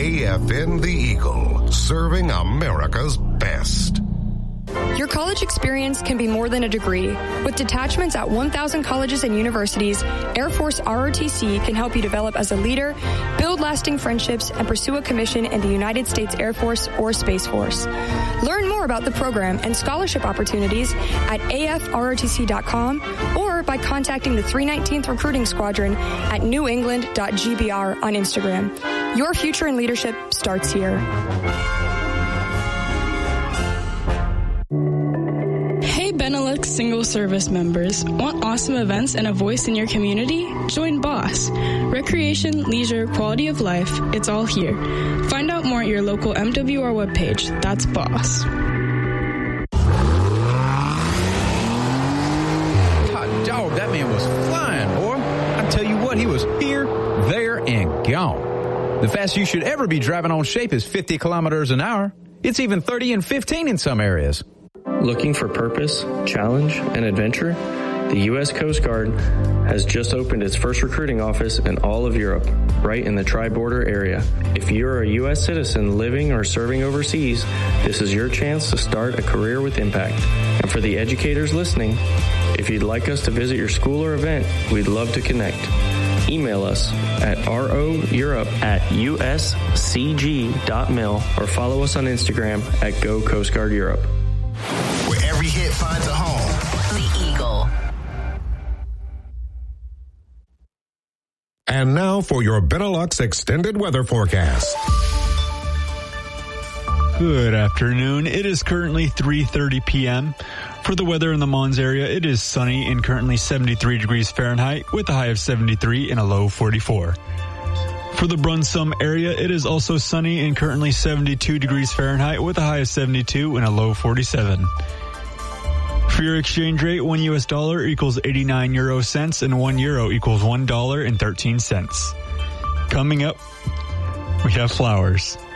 AFN The Eagle, serving America's best. Your college experience can be more than a degree. With detachments at 1,000 colleges and universities, Air Force ROTC can help you develop as a leader, build lasting friendships, and pursue a commission in the United States Air Force or Space Force. Learn more about the program and scholarship opportunities at afrotc.com or by contacting the 319th Recruiting Squadron at newengland.gbr on Instagram. Your future in leadership starts here. Benelux single service members. Want awesome events and a voice in your community? Join BOSS. Recreation, leisure, quality of life, it's all here. Find out more at your local MWR webpage. That's BOSS. Hot dog, that man was flying, boy. I tell you what, he was here, there, and gone. The fastest you should ever be driving on shape is 50 kilometers an hour. It's even 30 and 15 in some areas. Looking for purpose, challenge, and adventure? The U.S. Coast Guard has just opened its first recruiting office in all of Europe, right in the tri-border area. If you're a U.S. citizen living or serving overseas, this is your chance to start a career with impact. And for the educators listening, if you'd like us to visit your school or event, we'd love to connect. Email us at roeurope@uscg.mil or follow us on Instagram at Go Coast Guard Europe. Where every hit finds a home. The Eagle. And now for your Benelux extended weather forecast. Good afternoon. It is currently 3:30 p.m. For the weather in the Mons area, it is sunny and currently 73 degrees Fahrenheit with a high of 73 and a low 44. For the Brunssum area, it is also sunny and currently 72 degrees Fahrenheit with a high of 72 and a low 47. For your exchange rate, 1 U.S. dollar equals 89 euro cents and 1 euro equals $1.13. Coming up, we have flowers.